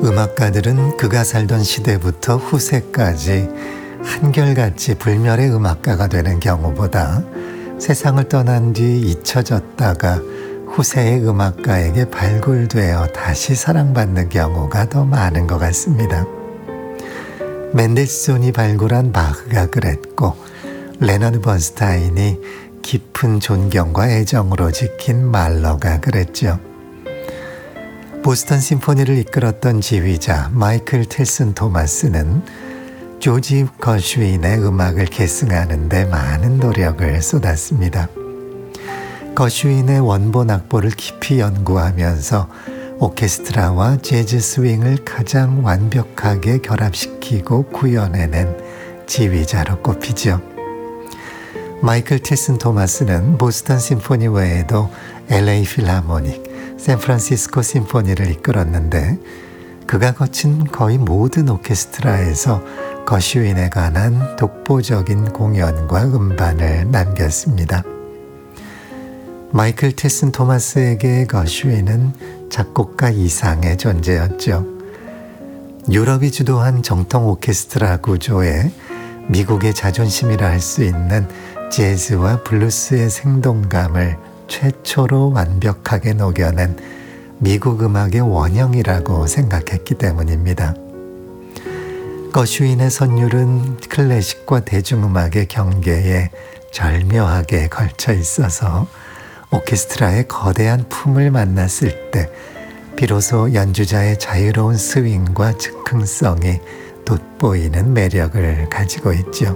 음악가들은 그가 살던 시대부터 후세까지 한결같이 불멸의 음악가가 되는 경우보다 세상을 떠난 뒤 잊혀졌다가 후세의 음악가에게 발굴되어 다시 사랑받는 경우가 더 많은 것 같습니다. 멘델스존이 발굴한 바흐가 그랬고, 레너드 번스타인이 깊은 존경과 애정으로 지킨 말러가 그랬죠. 보스턴 심포니를 이끌었던 지휘자 마이클 틸슨 토마스는 조지 거슈윈의 음악을 계승하는 데 많은 노력을 쏟았습니다. 거슈윈의 원본 악보를 깊이 연구하면서 오케스트라와 재즈 스윙을 가장 완벽하게 결합시키고 구현해낸 지휘자로 꼽히죠. 마이클 틸슨 토마스는 보스턴 심포니 외에도 LA 필하모닉, 샌프란시스코 심포니를 이끌었는데 그가 거친 거의 모든 오케스트라에서 거슈윈에 관한 독보적인 공연과 음반을 남겼습니다. 마이클 틸슨 토마스에게 거슈윈은 작곡가 이상의 존재였죠. 유럽이 주도한 정통 오케스트라 구조에 미국의 자존심이라 할 수 있는 재즈와 블루스의 생동감을 최초로 완벽하게 녹여낸 미국 음악의 원형이라고 생각했기 때문입니다. 거슈윈의 선율은 클래식과 대중음악의 경계에 절묘하게 걸쳐 있어서 오케스트라의 거대한 품을 만났을 때 비로소 연주자의 자유로운 스윙과 즉흥성이 돋보이는 매력을 가지고 있죠.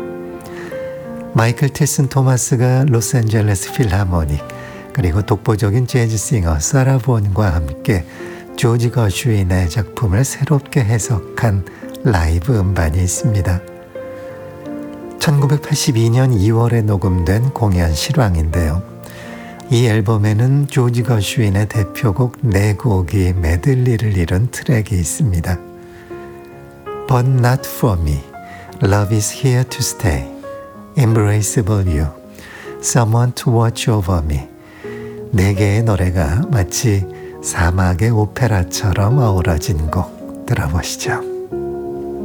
마이클 틸슨 토마스가 로스앤젤레스 필하모닉 그리고 독보적인 재즈싱어 사라 본과 함께 조지 거슈윈의 작품을 새롭게 해석한 라이브 음반이 있습니다. 1982년 2월에 녹음된 공연 실황인데요. 이 앨범에는 조지 거슈윈의 대표곡 4곡이 메들리를 이룬 트랙이 있습니다. But Not For Me, Love Is Here To Stay, Embraceable You, Someone To Watch Over Me. 4개의 노래가 마치 사막의 오페라처럼 어우러진 곡 들어보시죠.